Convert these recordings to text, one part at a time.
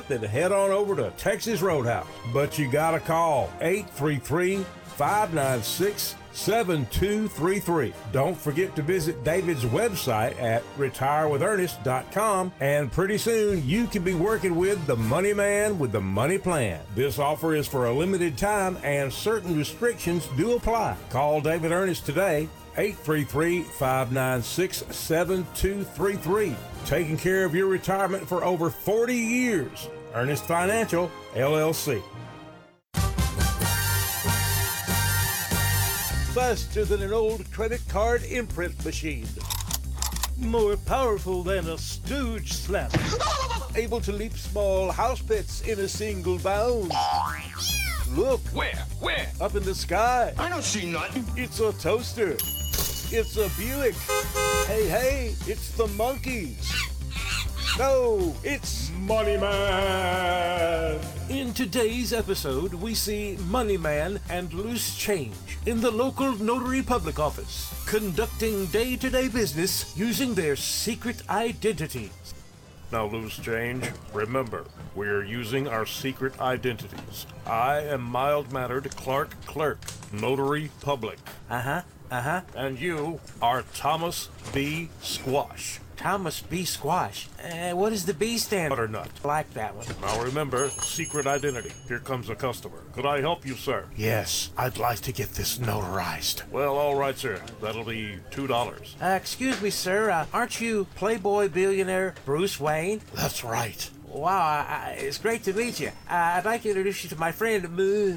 then head on over to Texas Roadhouse. But you gotta call 833-596-7233. Don't forget to visit David's website at retirewithernest.com, and pretty soon you can be working with the money man with the money plan. This offer is for a limited time and certain restrictions do apply. Call David Ernest today, 833-596-7233. Taking care of your retirement for over 40 years. Ernest Financial, LLC. Faster than an old credit card imprint machine. More powerful than a stooge slap. Able to leap small house pets in a single bound. Look. Where? Up in the sky. I don't see nothing. It's a toaster. It's a Buick. Hey, it's the monkeys. No, it's Money Man. In today's episode, we see Money Man and Loose Change in the local notary public office, conducting day-to-day business using their secret identities. Now, Loose Change, remember, we're using our secret identities. I am mild-mannered Clark Clerk, Notary Public. And you are Thomas B. Squash. Thomas B. Squash. What does the B stand for? Butternut. I like that one. Now remember, secret identity. Here comes a customer. Could I help you, sir? Yes, I'd like to get this notarized. Well, all right, sir. That'll be $2. Excuse me, sir. Aren't you Playboy billionaire Bruce Wayne? That's right. Wow, it's great to meet you. I'd like to introduce you to my friend,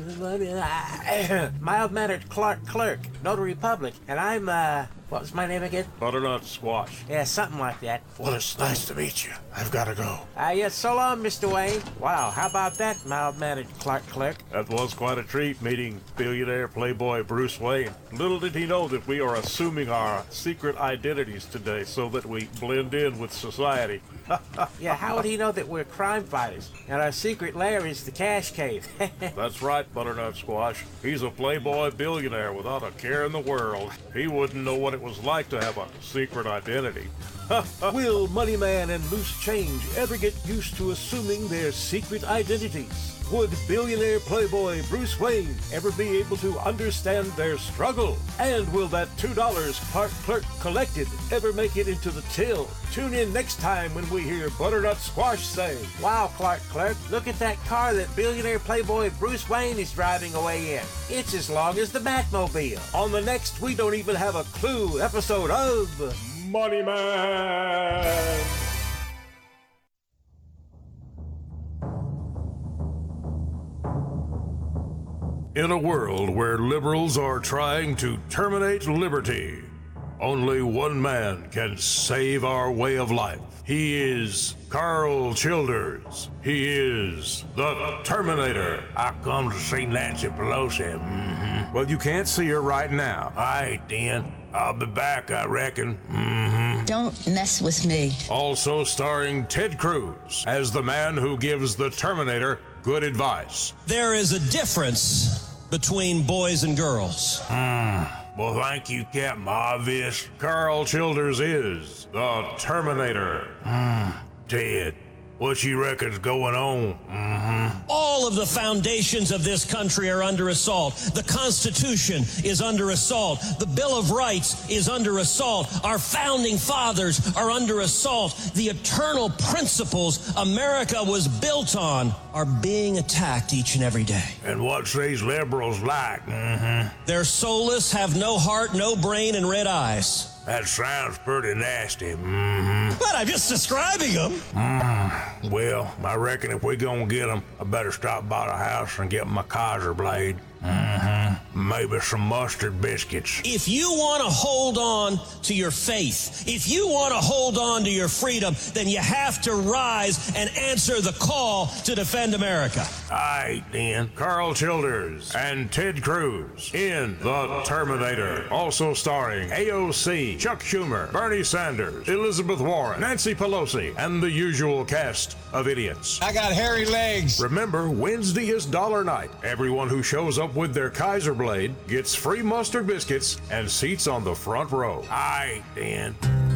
mild-mannered Clark Clerk, Notary Public, and I'm, what was my name again? Butternut Squash. Yeah, something like that. Well, it's nice to meet you. I've got to go. Yes, so long, Mr. Wayne. Wow, how about that, mild-mannered Clark Clerk? That was quite a treat, meeting billionaire Playboy Bruce Wayne. Little did he know that we are assuming our secret identities today so that we blend in with society. Yeah, how would he know that we're crime fighters and our secret lair is the cash cave? That's right, Butternut Squash. He's a Playboy billionaire without a care in the world. He wouldn't know what it was like to have a secret identity. Will Money Man and Loose Change ever get used to assuming their secret identities? Would billionaire Playboy Bruce Wayne ever be able to understand their struggle? And will that $2 Clark Clerk collected ever make it into the till? Tune in next time when we hear Butternut Squash say, Wow, Clark Clerk, look at that car that billionaire Playboy Bruce Wayne is driving away in. It's as long as the Batmobile. on the next We Don't Even Have a Clue episode of Money Man. In a world where liberals are trying to terminate liberty, only one man can save our way of life. He is Carl Childers. He is the Terminator. I come to see Nancy Pelosi. Well, you can't see her right now. All right, then. I'll be back, I reckon. Don't mess with me. Also starring Ted Cruz as the man who gives the Terminator good advice. There is a difference between boys and girls. Well, thank you, Captain Obvious. Carl Childers is the Terminator. Ted, what you reckon's going on? All of the foundations of this country are under assault. The Constitution is under assault. The Bill of Rights is under assault. Our founding fathers are under assault. The eternal principles America was built on are being attacked each and every day. And what's these liberals like? They're soulless, have no heart, no brain, and red eyes. That sounds pretty nasty. But I'm just describing them. Well, I reckon if we gonna get them, I better stop by the house and get my Kaiser blade. Maybe some mustard biscuits. If you want to hold on to your faith, if you want to hold on to your freedom, then you have to rise and answer the call to defend America. All right, then. Carl Childers and Ted Cruz in The Terminator. Also starring AOC, Chuck Schumer, Bernie Sanders, Elizabeth Warren, Nancy Pelosi, and the usual cast of idiots. I got hairy legs. Remember, Wednesday is dollar night. Everyone who shows up with their Kaiser blade gets free mustard biscuits and seats on the front row. All right, then.